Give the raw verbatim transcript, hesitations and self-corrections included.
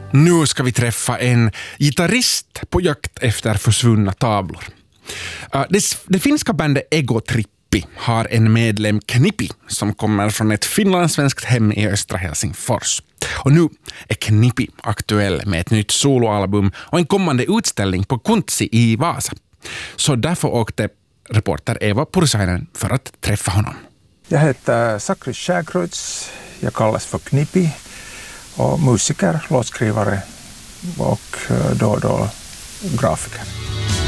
Nu ska vi träffa en gitarrist på jakt efter försvunna tavlor. Det, det finska bandet Ego Trippi har en medlem Knippi som kommer från ett finlandssvenskt hem i östra Helsingfors. Och nu är Knippi aktuell med ett nytt soloalbum och en kommande utställning på Kuntsi i Vasa. Så därför åkte reporter Eva Pursainen för att träffa honom. Jag heter Sakri Skägruds, jag kallas för Knippi och musiker, låtskrivare och då och då grafiker.